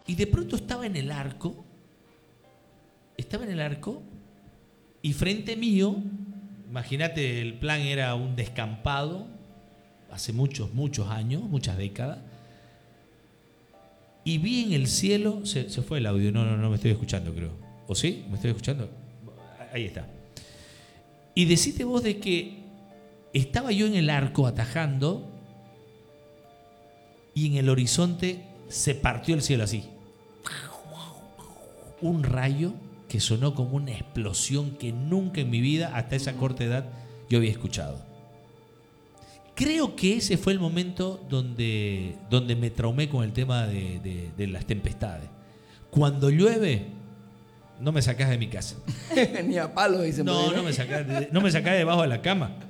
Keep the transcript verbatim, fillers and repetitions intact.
Y de pronto estaba en el arco, estaba en el arco, y frente mío, imagínate, el plan era un descampado, hace muchos, muchos años, muchas décadas, y vi en el cielo, se, se fue el audio, no, no, no me estoy escuchando, creo. ¿O sí? ¿Me estoy escuchando? Ahí está. Y decite vos de que estaba yo en el arco atajando y en el horizonte se partió el cielo así. Un rayo que sonó como una explosión que nunca en mi vida, hasta esa corta edad, yo había escuchado. Creo que ese fue el momento donde, donde me traumé con el tema de, de, de las tempestades. Cuando llueve, no me sacás de mi casa. Ni a palo, dicen. No, no me sacás de, no me sacás debajo de la cama.